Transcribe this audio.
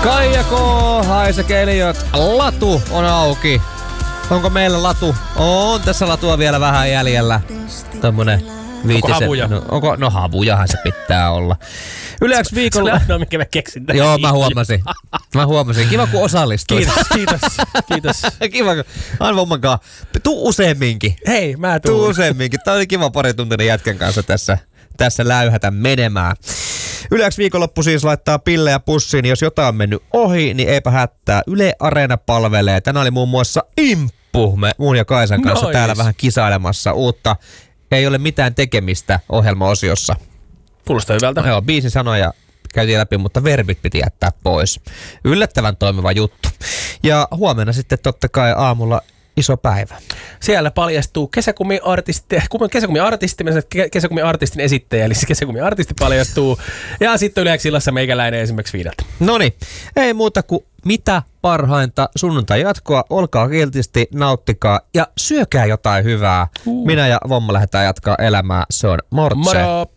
Kaija K, Haise Keliot, latu on auki. Onko meillä latu? On tässä latua vielä vähän jäljellä. Tommonen viitisen. Onko havuja? No havujahan se pitää olla. Yleensä viikolla... Se on ainoa, mikä mä keksin tähän. Joo, mä huomasin. Kiva kun osallistuit. Kiitos. Kiva kun... Arvommankaan. Tuu useamminkin. Hei, mä tuun. Tuu useamminkin. Tää oli kiva parituntinen jätkän kanssa tässä läyhätä menemään. Yleensä viikonloppu siis laittaa pillejä pussiin, niin jos jotain on mennyt ohi, niin eipä hätää. Yle Areena palvelee. Tänään oli muun muassa Imppu mun ja Kaisan kanssa täällä vähän kisailemassa uutta. Ei ole mitään tekemistä ohjelmaosiossa. Kuulostaa hyvältä. Joo, biisin sanoja käytiin läpi, mutta verbit piti jättää pois. Yllättävän toimiva juttu. Ja huomenna sitten totta kai aamulla iso päivä. Siellä paljastuu kesäkumiartistin esittäjä, eli se kesäkumiartisti paljastuu. Ja sitten yleensä illassa meikäläinen esimerkiksi viideltä. Noniin, ei muuta kuin mitä parhainta sunnuntai jatkoa. Olkaa kiltisti, nauttikaa ja syökää jotain hyvää. Minä ja Vomma lähdetään jatkaa elämää. Se on mortse. Moro!